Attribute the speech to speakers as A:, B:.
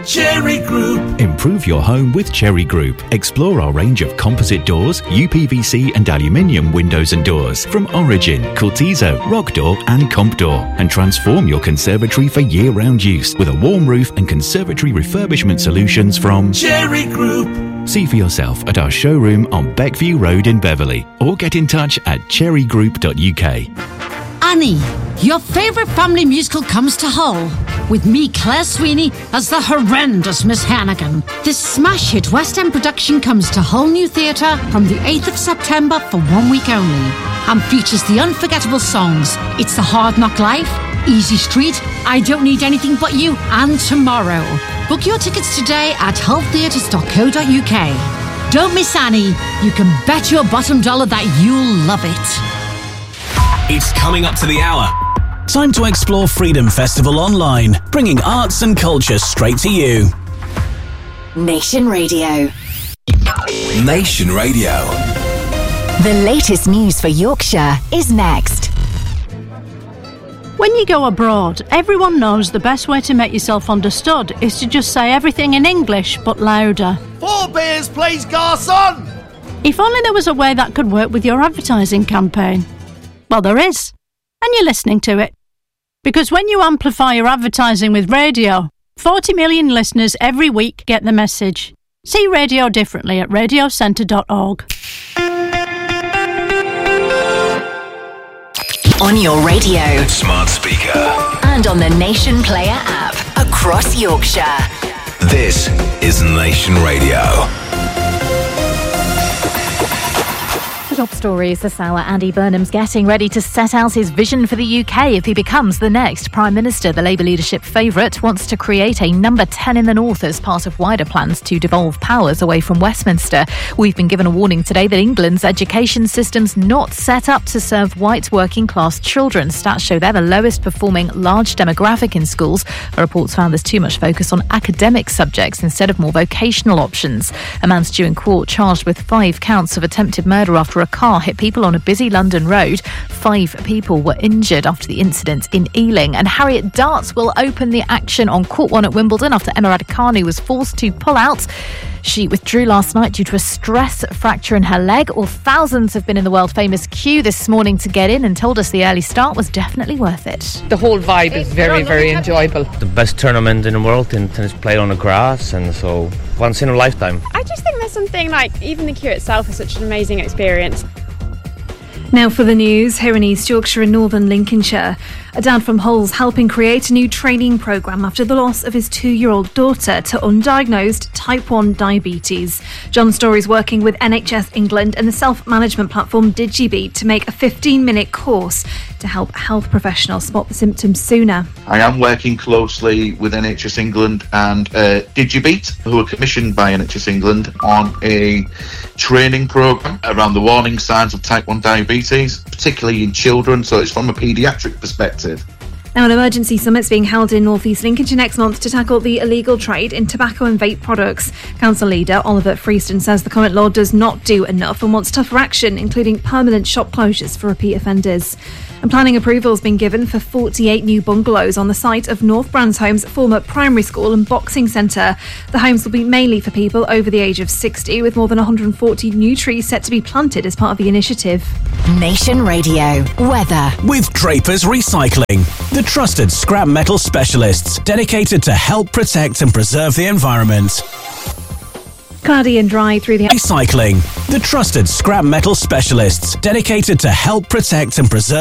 A: Cherry Group.
B: Improve your home with Cherry Group. Explore our range of composite doors, UPVC and aluminium windows and doors from Origin, Cortizo, Rock Door and Comp Door, and transform your conservatory for year-round use with a warm roof and conservatory refurbishment solutions from
A: Cherry Group.
B: See for yourself at our showroom on Beckview Road in Beverley, or get in touch at cherrygroup.uk.
C: Annie, your favourite family musical comes to Hull, with me, Claire Sweeney, as the horrendous Miss Hannigan. This smash hit West End production comes to Hull New Theatre from the 8th of September for 1 week only, and features the unforgettable songs It's the Hard Knock Life, Easy Street, I Don't Need Anything But You, and Tomorrow. Book your tickets today at hulltheatres.co.uk. Don't miss Annie. You can bet your bottom dollar that you'll love it.
D: It's coming up to the hour. Time to explore Freedom Festival online, bringing arts and culture straight to you.
E: Nation Radio.
F: Nation Radio.
E: The latest news for Yorkshire is next.
G: When you go abroad, everyone knows the best way to make yourself understood is to just say everything in English, but louder.
A: 4 beers, please, garçon!
G: If only there was a way that could work with your advertising campaign. Well, there is. And you're listening to it. Because when you amplify your advertising with radio, 40 million listeners every week get the message. See radio differently at radiocentre.org.
E: On your radio,
F: Smart speaker.
E: and on the Nation Player app across Yorkshire.
F: This is Nation Radio.
H: The top stories this hour. Andy Burnham's getting ready to set out his vision for the UK if he becomes the next Prime Minister. The Labour leadership favourite wants to create a number 10 in the north as part of wider plans to devolve powers away from Westminster. We've been given a warning today that England's education system's not set up to serve white working class children. Stats show they're the lowest performing large demographic in schools. Reports found there's too much focus on academic subjects instead of more vocational options. A man's due in court charged with 5 counts of attempted murder after a car hit people on a busy London road. 5 people were injured after the incident in Ealing. And Harriet Darts will open the action on Court 1 at Wimbledon after Emma Raducanu was forced to pull out. She withdrew last night due to a stress fracture in her leg. Thousands have been in the world-famous queue this morning to get in and told us the early start was definitely worth it.
I: The whole vibe is very, very enjoyable.
J: The best tournament in the world in tennis played on the grass, and so once in a lifetime.
K: I just think there's something like, even the queue itself is such an amazing experience.
L: Now for the news, here in East Yorkshire and Northern Lincolnshire. A dad from Hull's helping create a new training programme after the loss of his 2-year-old daughter to undiagnosed type 1 diabetes. John Story's working with NHS England and the self-management platform DigiBeat to make a 15-minute course to help health professionals spot the symptoms sooner.
M: I am working closely with NHS England and DigiBeat, who are commissioned by NHS England on a training programme around the warning signs of type 1 diabetes, particularly in children, so it's from a paediatric perspective.
L: Now, an emergency summit's being held in North East Lincolnshire next month to tackle the illegal trade in tobacco and vape products. Council leader Oliver Freeston says the current law does not do enough and wants tougher action, including permanent shop closures for repeat offenders. And planning approval has been given for 48 new bungalows on the site of North Bransholme's former primary school and boxing centre. The homes will be mainly for people over the age of 60, with more than 140 new trees set to be planted as part of the initiative.
E: Nation Radio. Weather.
D: With Draper's Recycling, the trusted scrap metal specialists dedicated to help protect and preserve the environment.
L: Cloudy and dry through the...
D: Recycling, the trusted scrap metal specialists dedicated to help protect and preserve